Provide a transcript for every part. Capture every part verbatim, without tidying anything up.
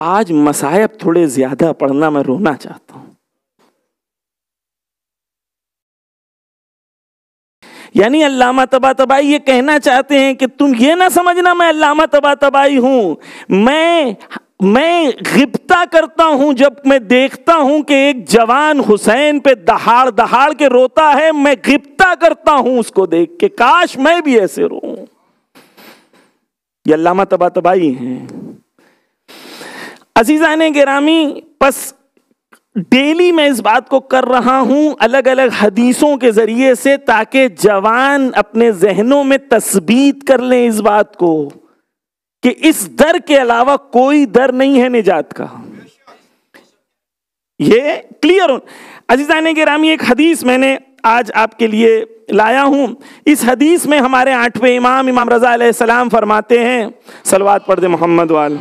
آج مصائب تھوڑے زیادہ پڑھنا میں رونا چاہتا ہوں. یعنی علامہ طباطبائی یہ کہنا چاہتے ہیں کہ تم یہ نہ سمجھنا میں علامہ طباطبائی ہوں، میں میں غبطہ کرتا ہوں جب میں دیکھتا ہوں کہ ایک جوان حسین پہ دہاڑ دہاڑ کے روتا ہے، میں غبطہ کرتا ہوں اس کو دیکھ کے، کاش میں بھی ایسے روؤں. یہ علامہ طباطبائی ہیں. عزیزان گرامی، پس ڈیلی میں اس بات کو کر رہا ہوں الگ الگ حدیثوں کے ذریعے سے، تاکہ جوان اپنے ذہنوں میں تثبیت کر لیں اس بات کو کہ اس در کے علاوہ کوئی در نہیں ہے نجات کا. یہ کلیئر ہو. عزیزان گرامی، ایک حدیث میں نے آج آپ کے لیے لایا ہوں. اس حدیث میں ہمارے آٹھویں امام امام رضا علیہ السلام فرماتے ہیں، صلوات پڑھ دے محمد وال.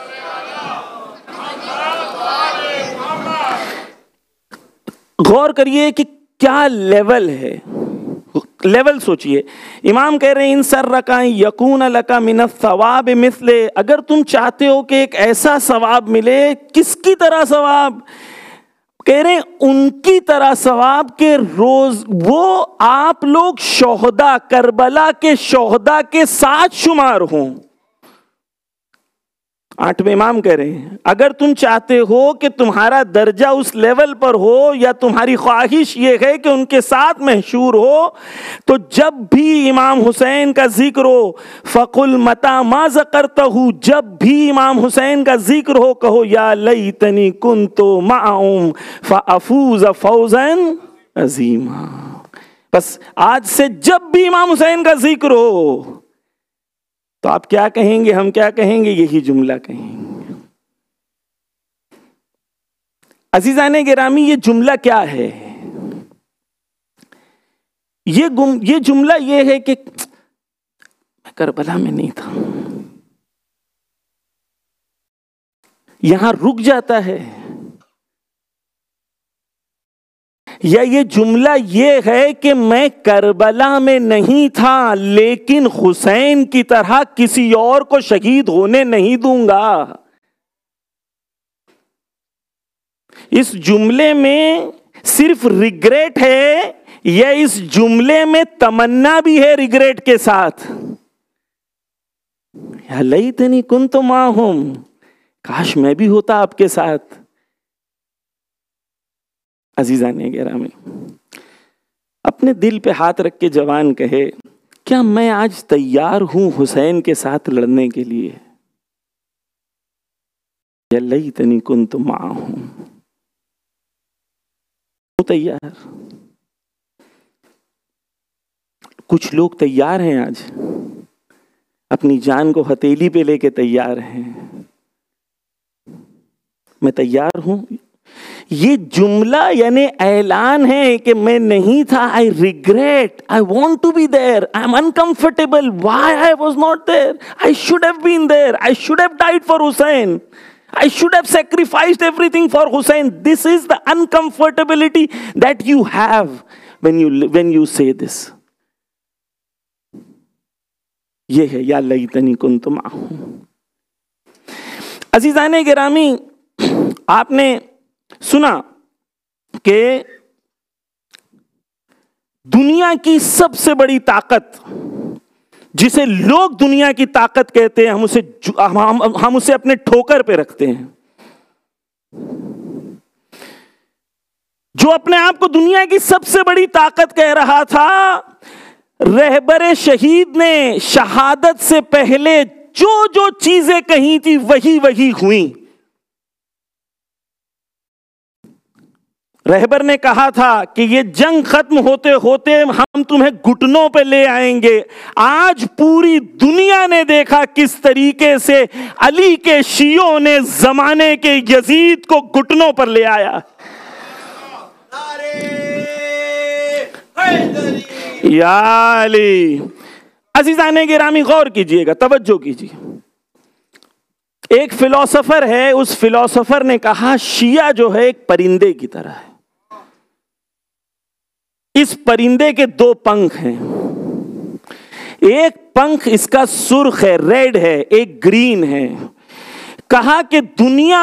غور کریے کہ کیا لیول ہے، لیول سوچئے. امام کہہ رہے ہیں ان سر رکا یکون لکا من الثواب مثل، اگر تم چاہتے ہو کہ ایک ایسا ثواب ملے، کس کی طرح ثواب؟ کہہ رہے ہیں ان کی طرح ثواب کے روز وہ آپ لوگ شہداء، کربلا کے شہداء کے ساتھ شمار ہوں. آٹھویں امام کہہ رہے ہیں اگر تم چاہتے ہو کہ تمہارا درجہ اس لیول پر ہو، یا تمہاری خواہش یہ ہے کہ ان کے ساتھ محشور ہو، تو جب بھی امام حسین کا ذکر ہو فَقُلْ مَتَى مَا ذَكَرْتَهُ، جب بھی امام حسین کا ذکر ہو کہو یا لیتنی کنتو معہم فَأَفُوزَ فَوْزًا عَظِیمًا. بس آج سے جب بھی امام حسین کا ذکر ہو تو آپ کیا کہیں گے، ہم کیا کہیں گے؟ یہی جملہ کہیں گے. عزیزان گرامی، یہ جملہ کیا ہے؟ یہ گم یہ جملہ یہ ہے کہ میں کربلا میں نہیں تھا. یہاں رک جاتا ہے. یا یہ جملہ یہ ہے کہ میں کربلا میں نہیں تھا لیکن حسین کی طرح کسی اور کو شہید ہونے نہیں دوں گا. اس جملے میں صرف ریگریٹ ہے یا اس جملے میں تمنا بھی ہے ریگریٹ کے ساتھ؟ یا لیتنی کنت معہم، کاش میں بھی ہوتا آپ کے ساتھ. عزیزان گرامی، اپنے دل پہ ہاتھ رکھ کے جوان کہے کیا میں آج تیار ہوں حسین کے ساتھ لڑنے کے لیے؟ یا لیتنی کنت معہم، ہوں تیار. کچھ لوگ تیار ہیں آج، اپنی جان کو ہتھیلی پہ لے کے تیار ہیں. میں تیار ہوں. یہ جملہ یعنی اعلان ہے کہ میں نہیں تھا. I regret, I want to be there, I'm uncomfortable, why I was not there? I should have been there, I should have died for Hussein, I should have sacrificed everything for Hussein. This is the uncomfortability that you have when you when you say this. یہ ہے یا لیتنی کنت معہم. عزیزان گرامی، آپ نے سنا کہ دنیا کی سب سے بڑی طاقت جسے لوگ دنیا کی طاقت کہتے ہیں، ہم اسے ہم, ہم اسے اپنے ٹھوکر پہ رکھتے ہیں. جو اپنے آپ کو دنیا کی سب سے بڑی طاقت کہہ رہا تھا، رہبر شہید نے شہادت سے پہلے جو جو چیزیں کہی تھی وہی وہی ہوئیں. رہبر نے کہا تھا کہ یہ جنگ ختم ہوتے ہوتے ہم تمہیں گھٹنوں پہ لے آئیں گے. آج پوری دنیا نے دیکھا کس طریقے سے علی کے شیعوں نے زمانے کے یزید کو گھٹنوں پر لے آیا. یا علی. عزیزان گرامی غور کیجئے گا، توجہ کیجئے. ایک فلسفر ہے، اس فلسفر نے کہا شیعہ جو ہے ایک پرندے کی طرح ہے. اس پرندے کے دو پنکھ ہیں، ایک پنکھ اس کا سرخ ہے، ریڈ ہے، ایک گرین ہے. کہا کہ دنیا